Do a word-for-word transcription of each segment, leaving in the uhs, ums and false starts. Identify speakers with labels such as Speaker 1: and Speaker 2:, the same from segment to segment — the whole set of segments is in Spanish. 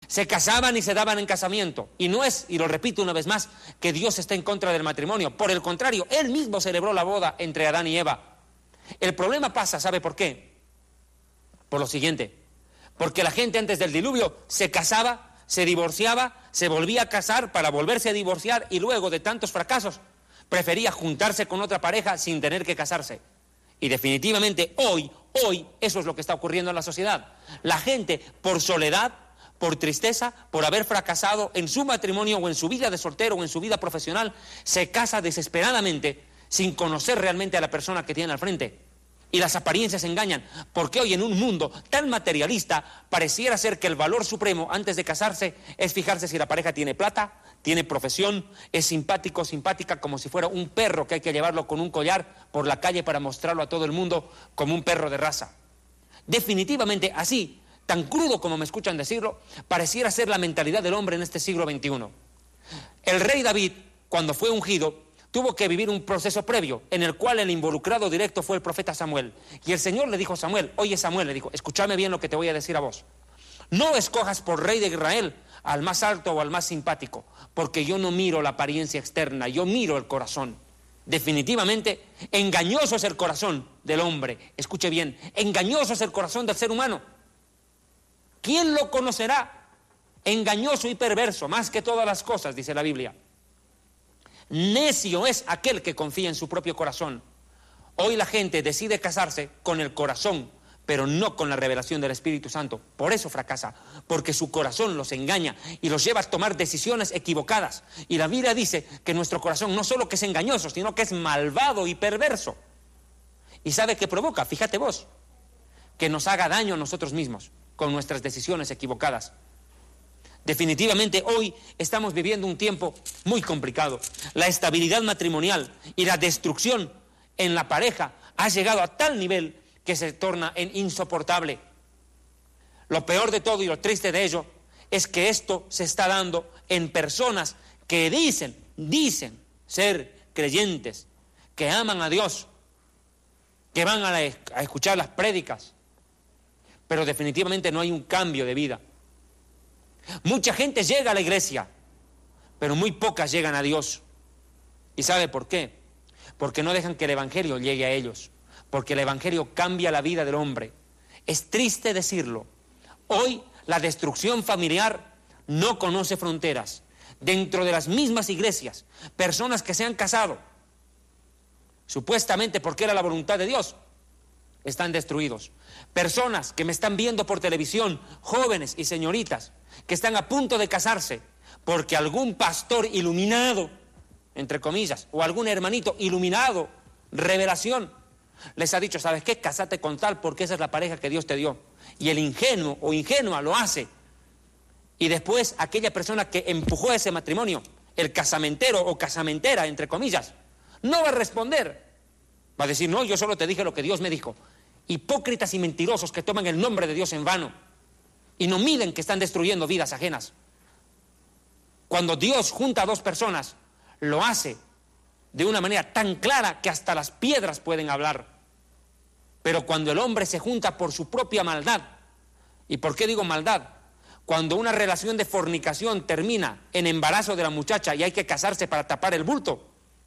Speaker 1: se casaban y se daban en casamiento. Y no es, y lo repito una vez más, que Dios está en contra del matrimonio. Por el contrario, Él mismo celebró la boda entre Adán y Eva. El problema pasa, ¿sabe por qué? Por lo siguiente, porque la gente antes del diluvio se casaba, se divorciaba, se volvía a casar para volverse a divorciar y luego de tantos fracasos prefería juntarse con otra pareja sin tener que casarse. Y definitivamente hoy, hoy, eso es lo que está ocurriendo en la sociedad. La gente, por soledad, por tristeza, por haber fracasado en su matrimonio o en su vida de soltero o en su vida profesional, se casa desesperadamente sin conocer realmente a la persona que tiene al frente. Y las apariencias engañan, porque hoy en un mundo tan materialista pareciera ser que el valor supremo antes de casarse es fijarse si la pareja tiene plata, tiene profesión, es simpático o simpática, como si fuera un perro que hay que llevarlo con un collar por la calle para mostrarlo a todo el mundo como un perro de raza. Definitivamente así, tan crudo como me escuchan decirlo, pareciera ser la mentalidad del hombre en este siglo veintiuno. El rey David, cuando fue ungido, tuvo que vivir un proceso previo en el cual el involucrado directo fue el profeta Samuel. Y el Señor le dijo a Samuel, oye Samuel, le dijo, escúchame bien lo que te voy a decir a vos. No escojas por rey de Israel al más alto o al más simpático, porque yo no miro la apariencia externa, yo miro el corazón. Definitivamente, engañoso es el corazón del hombre. Escuche bien, engañoso es el corazón del ser humano. ¿Quién lo conocerá? Engañoso y perverso, más que todas las cosas, dice la Biblia. Necio es aquel que confía en su propio corazón. Hoy la gente decide casarse con el corazón, pero no con la revelación del Espíritu Santo. Por eso fracasa, porque su corazón los engaña y los lleva a tomar decisiones equivocadas. Y la Biblia dice que nuestro corazón no solo que es engañoso, sino que es malvado y perverso. ¿Y sabe qué provoca? Fíjate vos, que nos haga daño a nosotros mismos con nuestras decisiones equivocadas. Definitivamente hoy estamos viviendo un tiempo muy complicado. La estabilidad matrimonial y la destrucción en la pareja ha llegado a tal nivel que se torna en insoportable. Lo peor de todo y lo triste de ello es que esto se está dando en personas que dicen, dicen ser creyentes, que aman a Dios, que van a, la, a escuchar las prédicas, pero definitivamente no hay un cambio de vida. Mucha gente llega a la iglesia, pero muy pocas llegan a Dios. ¿Y sabe por qué? Porque no dejan que el evangelio llegue a ellos, porque el evangelio cambia la vida del hombre. Es triste decirlo, hoy la destrucción familiar no conoce fronteras. Dentro de las mismas iglesias, personas que se han casado, supuestamente porque era la voluntad de Dios, están destruidos. Personas que me están viendo por televisión, jóvenes y señoritas, que están a punto de casarse porque algún pastor iluminado, entre comillas, o algún hermanito iluminado, revelación, les ha dicho, ¿sabes qué? Cásate con tal porque esa es la pareja que Dios te dio. Y el ingenuo o ingenua lo hace. Y después aquella persona que empujó ese matrimonio, el casamentero o casamentera, entre comillas, no va a responder. Va a decir, no, yo solo te dije lo que Dios me dijo. Hipócritas y mentirosos que toman el nombre de Dios en vano y no miden que están destruyendo vidas ajenas. Cuando Dios junta a dos personas, lo hace de una manera tan clara que hasta las piedras pueden hablar. Pero cuando el hombre se junta por su propia maldad, ¿y por qué digo maldad? Cuando una relación de fornicación termina en embarazo de la muchacha y hay que casarse para tapar el bulto,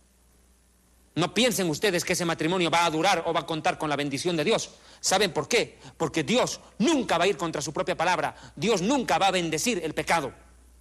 Speaker 1: no piensen ustedes que ese matrimonio va a durar o va a contar con la bendición de Dios. ¿Saben por qué? Porque Dios nunca va a ir contra su propia palabra. Dios nunca va a bendecir el pecado.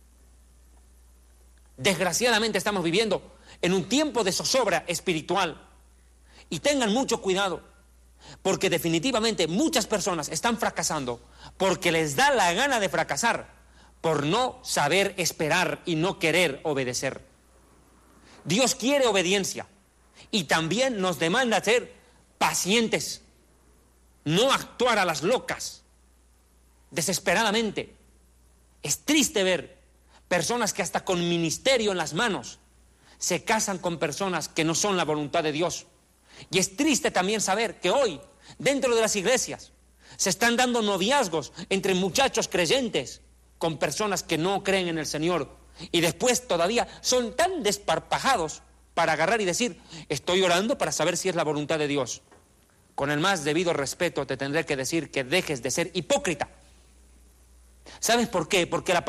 Speaker 1: Desgraciadamente estamos viviendo en un tiempo de zozobra espiritual. Y tengan mucho cuidado, porque definitivamente muchas personas están fracasando porque les da la gana de fracasar por no saber esperar y no querer obedecer. Dios quiere obediencia. Y también nos demanda ser pacientes, no actuar a las locas, desesperadamente. Es triste ver personas que hasta con ministerio en las manos se casan con personas que no son la voluntad de Dios. Y es triste también saber que hoy, dentro de las iglesias, se están dando noviazgos entre muchachos creyentes con personas que no creen en el Señor. Y después todavía son tan desparpajados para agarrar y decir, estoy orando para saber si es la voluntad de Dios. Con el más debido respeto te tendré que decir que dejes de ser hipócrita. ¿Sabes por qué? Porque la